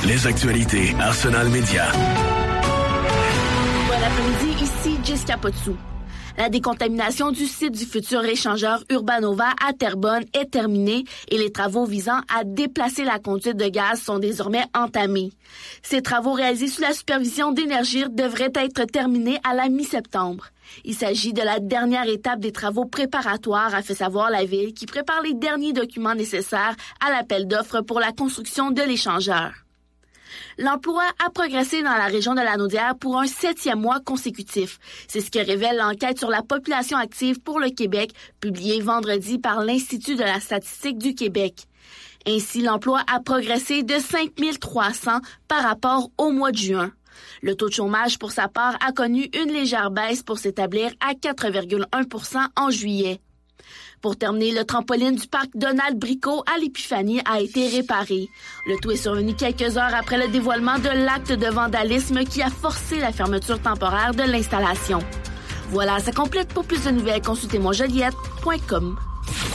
Les actualités Arsenal Média. Bon après-midi, ici Jessica Potsou. La décontamination du site du futur échangeur Urbanova à Terrebonne est terminée et les travaux visant à déplacer la conduite de gaz sont désormais entamés. Ces travaux réalisés sous la supervision d'Énergir devraient être terminés à la mi-septembre. Il s'agit de la dernière étape des travaux préparatoires, a fait savoir la Ville, qui prépare les derniers documents nécessaires à l'appel d'offres pour la construction de l'échangeur. L'emploi a progressé dans la région de la Naudière pour un 7e mois consécutif. C'est ce que révèle l'enquête sur la population active pour le Québec, publiée vendredi par l'Institut de la statistique du Québec. Ainsi, l'emploi a progressé de 5 300 par rapport au mois de juin. Le taux de chômage, pour sa part, a connu une légère baisse pour s'établir à 4,1 % en juillet. Pour terminer, le trampoline du parc Donald Bricot à l'Épiphanie a été réparé. Le tout est survenu quelques heures après le dévoilement de l'acte de vandalisme qui a forcé la fermeture temporaire de l'installation. Voilà, ça complète. Pour plus de nouvelles, consultez monjoliette.com.